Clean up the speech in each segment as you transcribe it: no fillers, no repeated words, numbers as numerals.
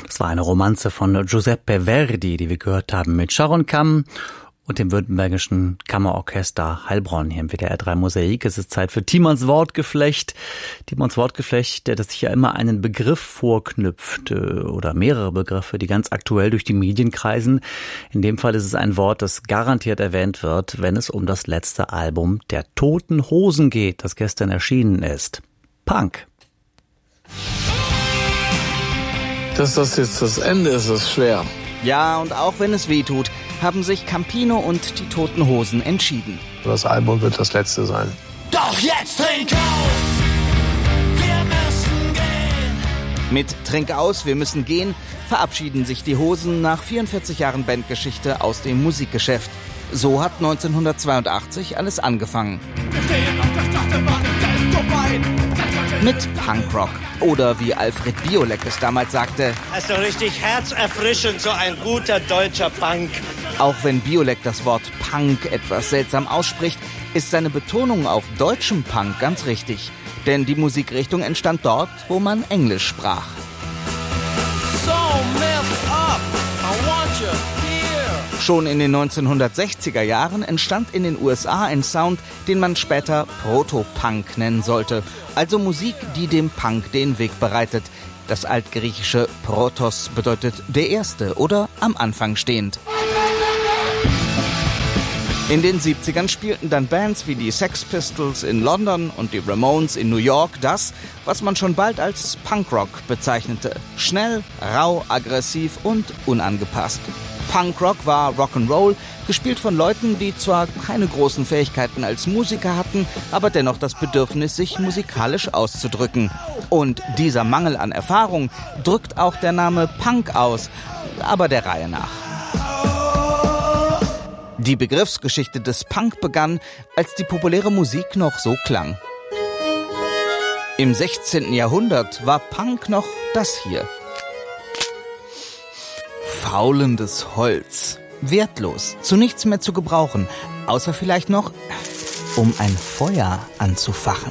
Das war eine Romanze von Giuseppe Verdi, die wir gehört haben, mit Sharon Kamm und dem württembergischen Kammerorchester Heilbronn hier im WDR 3 Mosaik. Es ist Zeit für Timons Wortgeflecht. Timons Wortgeflecht, das sich ja immer einen Begriff vorknüpft oder mehrere Begriffe, die ganz aktuell durch die Medien kreisen. In dem Fall ist es ein Wort, das garantiert erwähnt wird, wenn es um das letzte Album der Toten Hosen geht, das gestern erschienen ist. Punk. Dass das jetzt das Ende ist, ist schwer. Ja, und auch wenn es weh tut, haben sich Campino und die Toten Hosen entschieden. Das Album wird das letzte sein. Doch jetzt trink aus, wir müssen gehen. Mit Trink aus, wir müssen gehen, verabschieden sich die Hosen nach 44 Jahren Bandgeschichte aus dem Musikgeschäft. So hat 1982 alles angefangen. Wir stehen auf der Straßenbahn, es ist vorbei. Mit Punkrock. Oder wie Alfred Biolek es damals sagte: Das ist doch richtig herzerfrischend, so ein guter deutscher Punk. Auch wenn Biolek das Wort Punk etwas seltsam ausspricht, ist seine Betonung auf deutschem Punk ganz richtig. Denn die Musikrichtung entstand dort, wo man Englisch sprach. So messed up, I want you here. Schon in den 1960er Jahren entstand in den USA ein Sound, den man später Proto-Punk nennen sollte. Also Musik, die dem Punk den Weg bereitet. Das altgriechische Protos bedeutet der Erste oder am Anfang stehend. In den 70ern spielten dann Bands wie die Sex Pistols in London und die Ramones in New York das, was man schon bald als Punkrock bezeichnete. Schnell, rau, aggressiv und unangepasst. Punkrock war Rock'n'Roll, gespielt von Leuten, die zwar keine großen Fähigkeiten als Musiker hatten, aber dennoch das Bedürfnis, sich musikalisch auszudrücken. Und dieser Mangel an Erfahrung drückt auch der Name Punk aus, aber der Reihe nach. Die Begriffsgeschichte des Punk begann, als die populäre Musik noch so klang. Im 16. Jahrhundert war Punk noch das hier. Faulendes Holz. Wertlos, zu nichts mehr zu gebrauchen, außer vielleicht noch, um ein Feuer anzufachen.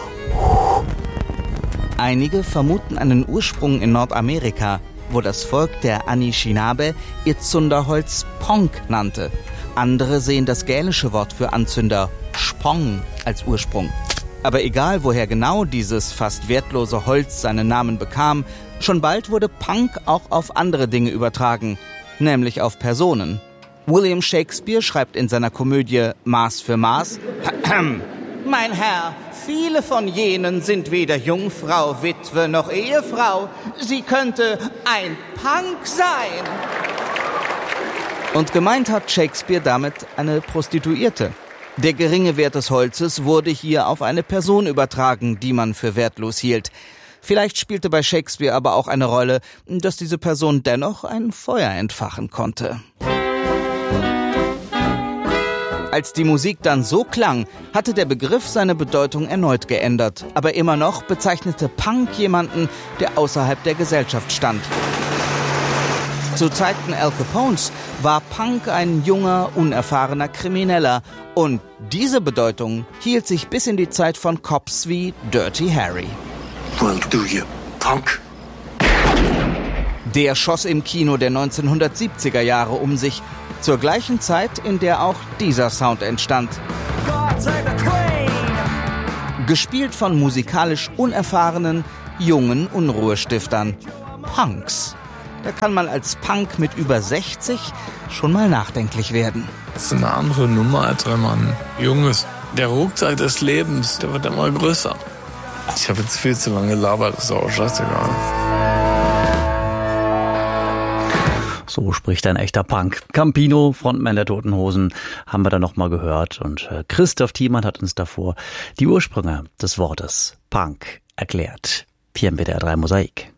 Einige vermuten einen Ursprung in Nordamerika, wo das Volk der Anishinaabe ihr Zunderholz Ponk nannte. Andere sehen das gälische Wort für Anzünder, Spong, als Ursprung. Aber egal, woher genau dieses fast wertlose Holz seinen Namen bekam, schon bald wurde Punk auch auf andere Dinge übertragen, nämlich auf Personen. William Shakespeare schreibt in seiner Komödie Maß für Maß: Mein Herr, viele von jenen sind weder Jungfrau, Witwe noch Ehefrau. Sie könnte ein Punk sein. Und gemeint hat Shakespeare damit eine Prostituierte. Der geringe Wert des Holzes wurde hier auf eine Person übertragen, die man für wertlos hielt. Vielleicht spielte bei Shakespeare aber auch eine Rolle, dass diese Person dennoch ein Feuer entfachen konnte. Als die Musik dann so klang, hatte der Begriff seine Bedeutung erneut geändert. Aber immer noch bezeichnete Punk jemanden, der außerhalb der Gesellschaft stand. Zu Zeiten Al Capones war Punk ein junger, unerfahrener Krimineller. Und diese Bedeutung hielt sich bis in die Zeit von Cops wie Dirty Harry. Well, do you, Punk? Der schoss im Kino der 1970er Jahre um sich, zur gleichen Zeit, in der auch dieser Sound entstand. Gespielt von musikalisch unerfahrenen, jungen Unruhestiftern. Punks. Da kann man als Punk mit über 60 schon mal nachdenklich werden. Das ist eine andere Nummer, als wenn man jung ist. Der Rucksack des Lebens, der wird immer größer. Ich habe jetzt viel zu lange gelabert, ist auch scheißegal. So spricht ein echter Punk. Campino, Frontman der Toten Hosen, haben wir da nochmal gehört. Und Christoph Thiemann hat uns davor die Ursprünge des Wortes Punk erklärt. Hier im WDR 3 Mosaik.